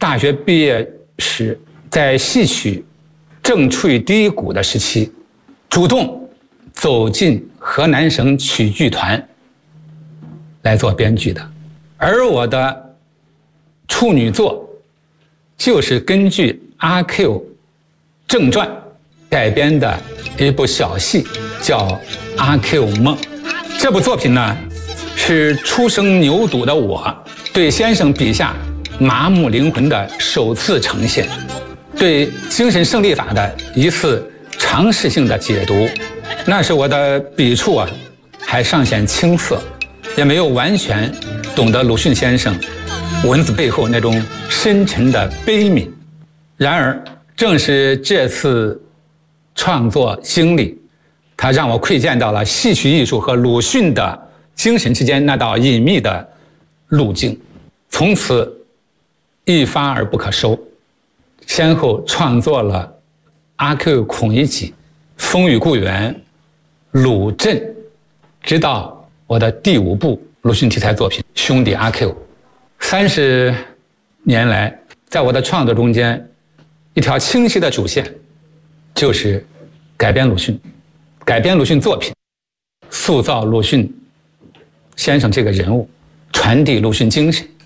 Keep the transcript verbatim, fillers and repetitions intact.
大学毕业时，在戏曲正处于低谷的时期，主动走进河南省曲剧团来做编剧的。而我的处女作就是根据《阿 Q 正传》改编的一部小戏，叫《阿 Q 梦》。这部作品呢，是初生牛犊的我对先生笔下麻木灵魂的首次呈现，对精神胜利法的一次尝试性的解读。那时我的笔触啊，还尚显青涩，也没有完全懂得鲁迅先生文字背后那种深沉的悲悯。然而，正是这次创作经历，它让我窥见到了戏曲艺术和鲁迅的精神之间那道隐秘的路径，从此一发而不可收，先后创作了《阿 Q 孔乙己》《风雨故园》《鲁镇》，直到我的第五部鲁迅题材作品《兄弟阿 Q》。三十年来，在我的创作中间，一条清晰的主线就是改编鲁迅，改编鲁迅作品，塑造鲁迅先生这个人物，传递鲁迅精神。